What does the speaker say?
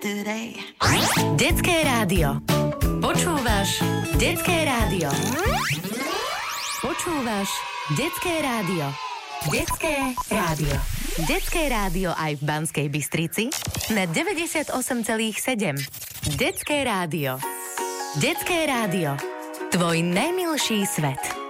Detské rádio. Počúvaš Detské rádio. Počúvaš Detské rádio. Detské rádio. Detské rádio aj v Banskej Bystrici na 98,7. Detské rádio. Detské rádio. Tvoj najmilší svet.